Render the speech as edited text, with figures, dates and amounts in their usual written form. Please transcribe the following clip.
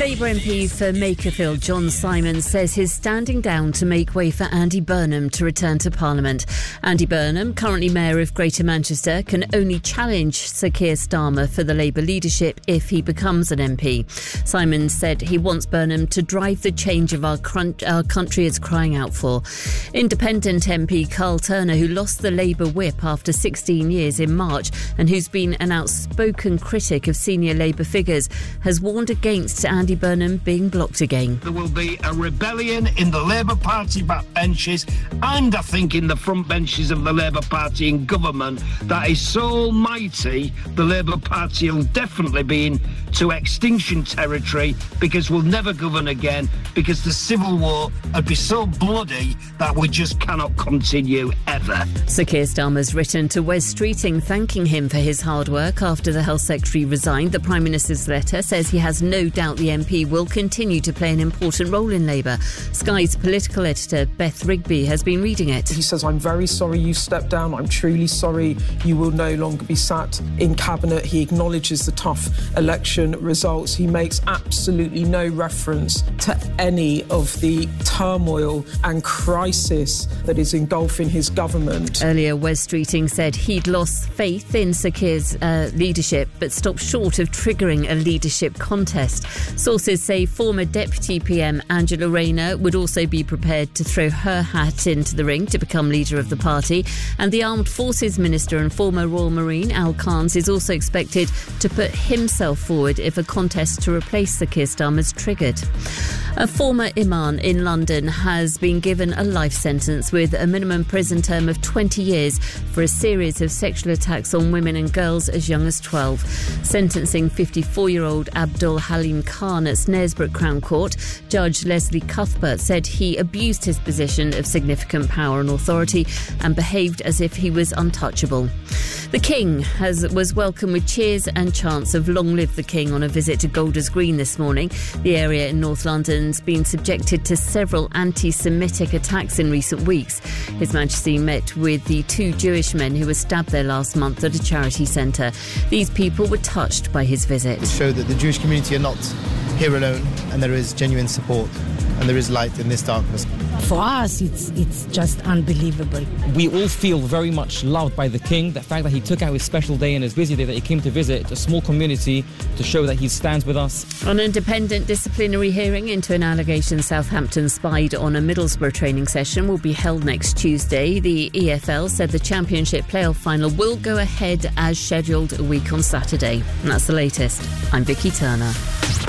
Labour MP for Makerfield, John Simon, says he's standing down to make way for Andy Burnham to return to Parliament. Andy Burnham, currently Mayor of Greater Manchester, can only challenge Sir Keir Starmer for the Labour leadership if he becomes an MP. Simon said he wants Burnham to drive the change of our country is crying out for. Independent MP Carl Turner, who lost the Labour whip after 16 years in March and who's been an outspoken critic of senior Labour figures, has warned against Andy Burnham being blocked again. There will be a rebellion in the Labour Party backbenches and I think in the front benches of the Labour Party in government that is so almighty the Labour Party will definitely be into extinction territory because we'll never govern again because the civil war would be so bloody that we just cannot continue ever. Sir Keir Starmer's written to Wes Streeting thanking him for his hard work after the Health Secretary resigned. The Prime Minister's letter says he has no doubt the MP will continue to play an important role in Labour. Sky's political editor Beth Rigby has been reading it. He says, "I'm very sorry you stepped down. I'm truly sorry you will no longer be sat in Cabinet." He acknowledges the tough election results. He makes absolutely no reference to any of the turmoil and crisis that is engulfing his government. Earlier, Wes Streeting said he'd lost faith in Sir Keir's leadership but stopped short of triggering a leadership contest. Sources say former Deputy PM Angela Rayner would also be prepared to throw her hat into the ring to become leader of the party, and the Armed Forces Minister and former Royal Marine Al Carnes is also expected to put himself forward if a contest to replace Sir Keir Starmer is triggered. A former imam in London has been given a life sentence with a minimum prison term of 20 years for a series of sexual attacks on women and girls as young as 12. Sentencing 54-year-old Abdul Halim Khan at Snaresbrook Crown Court, Judge Leslie Cuthbert said he abused his position of significant power and authority and behaved as if he was untouchable. The King was welcomed with cheers and chants of "Long live the King" on a visit to Golders Green this morning. The area in North London's been subjected to several anti-Semitic attacks in recent weeks. His Majesty met with the 2 Jewish men who were stabbed there last month at a charity centre. These people were touched by his visit. It showed that the Jewish community are not here alone and there is genuine support and there is light in this darkness. For us, it's just unbelievable. We all feel very much loved by the King. The fact that he took out his special day and his busy day that he came to visit a small community to show that he stands with us. An independent disciplinary hearing into an allegation Southampton spied on a Middlesbrough training session will be held next Tuesday. The EFL said the Championship playoff final will go ahead as scheduled a week on Saturday. And that's the latest. I'm Vicky Turner.